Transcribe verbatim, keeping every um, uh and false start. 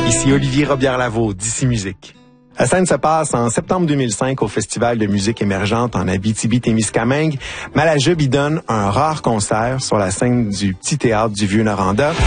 Ici Olivier Robillard-Lavaux, d'ici Musique. La scène se passe en septembre deux mille cinq au Festival de musique émergente en Abitibi-Témiscamingue. Malajube y donne un rare concert sur la scène du Petit Théâtre du Vieux-Noranda.